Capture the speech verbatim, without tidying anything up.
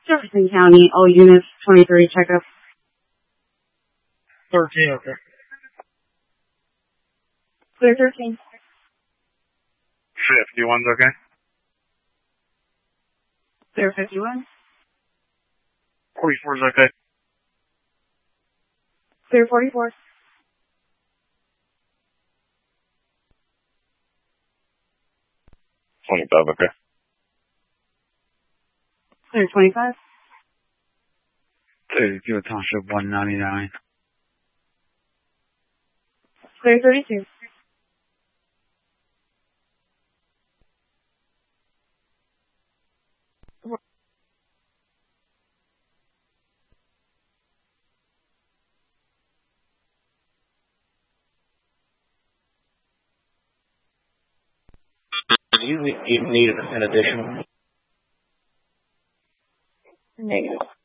Jefferson County, all units, twenty-three, checkup. thirteen, okay. Clear thirteen. fifty-one's okay? Clear fifty-one. forty-four's okay? Clear forty-four. twenty-five, okay? Clear twenty-five. thirty-two, Township one ninety-nine. Clear thirty-two. Do you need, you need an additional? Negative.